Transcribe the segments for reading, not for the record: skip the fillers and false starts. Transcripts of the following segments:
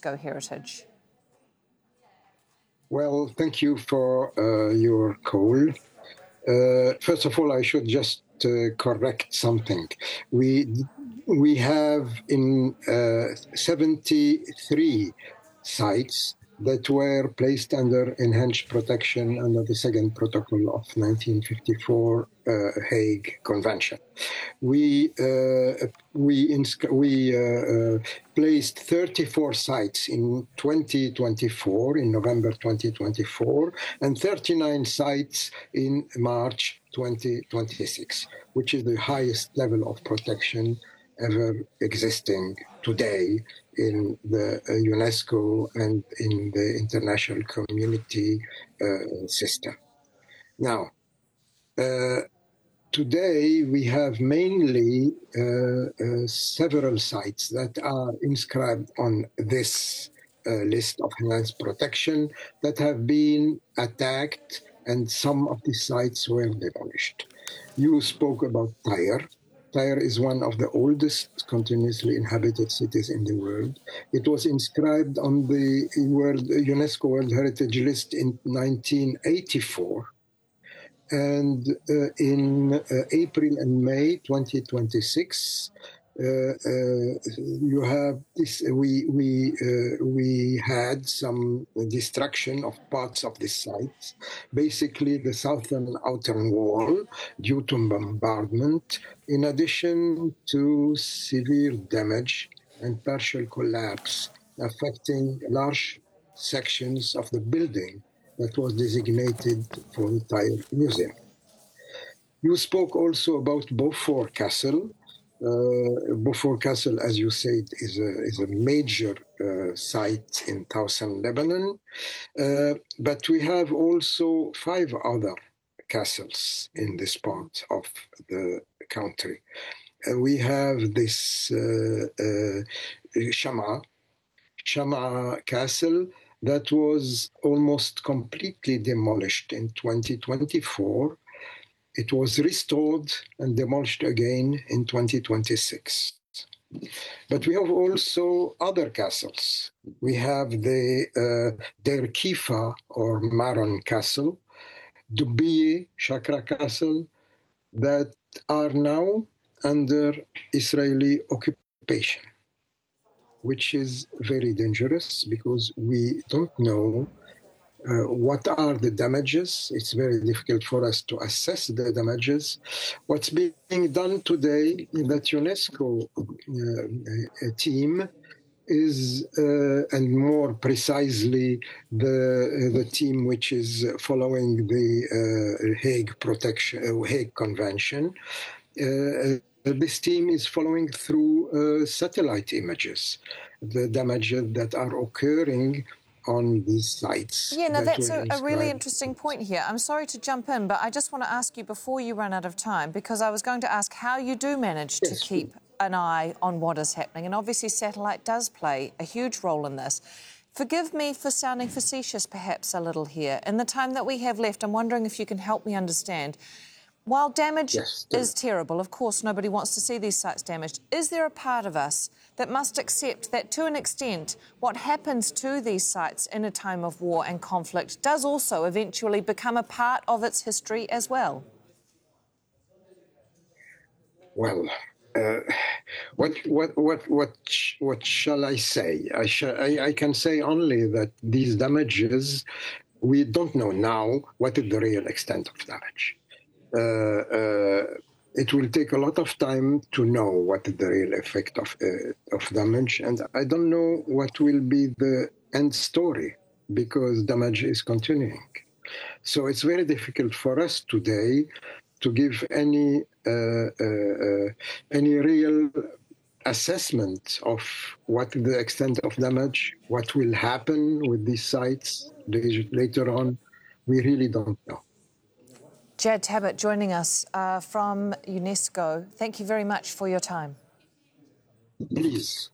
UNESCO heritage? Well, thank you for your call. First of all, I should just correct something. We have in 73 sites that were placed under enhanced protection under the second protocol of 1954 Hague Convention. We placed 34 sites in 2024, in November 2024, and 39 sites in March 2026, which is the highest level of protection ever existing today in the UNESCO and in the international community system. Now, today we have mainly several sites that are inscribed on this list of enhanced protection that have been attacked, and some of these sites were demolished. You spoke about Tyre. Tyre is one of the oldest continuously inhabited cities in the world. It was inscribed on the UNESCO World Heritage List in 1984. And in April and May 2026, you have this. We had some destruction of parts of the site, basically the southern outer wall due to bombardment, in addition to severe damage and partial collapse affecting large sections of the building that was designated for the Tyre Museum. You spoke also about Beaufort Castle. Beaufort Castle, as you said, is a major site in Towson, Lebanon. But we have also 5 other castles in this part of the country. We have this Shamaa Castle that was almost completely demolished in 2024. It was restored and demolished again in 2026. But we have also other castles. We have the Der Kifa or Maron Castle, Dubiye Shakra Castle, that are now under Israeli occupation, which is very dangerous because we don't know what are the damages. It's very difficult for us to assess the damages. What's being done today in that UNESCO team is, and more precisely, the team which is following the Hague Convention. This team is following through satellite images, the damages that are occurring on these sites. Yeah, now that's a really interesting point here. I'm sorry to jump in, but I just want to ask you before you run out of time, because I was going to ask how you do manage to keep an eye on what is happening. And obviously satellite does play a huge role in this. Forgive me for sounding facetious perhaps a little here. In the time that we have left, I'm wondering if you can help me understand. While damage is terrible, of course, nobody wants to see these sites damaged, is there a part of us that must accept that, to an extent, what happens to these sites in a time of war and conflict does also eventually become a part of its history as well? Well, what shall I say? I can say only that these damages, we don't know now what is the real extent of damage. It will take a lot of time to know what is the real effect of damage, and I don't know what will be the end story because damage is continuing. So it's very difficult for us today to give any real assessment of what the extent of damage, what will happen with these sites later on. We really don't know. Jad Tabet joining us from UNESCO. Thank you very much for your time. Please.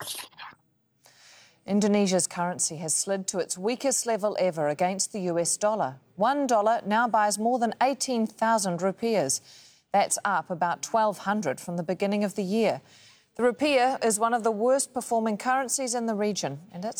Indonesia's currency has slid to its weakest level ever against the US dollar. $1 now buys more than 18,000 rupiahs. That's up about 1,200 from the beginning of the year. The rupiah is one of the worst performing currencies in the region, and it's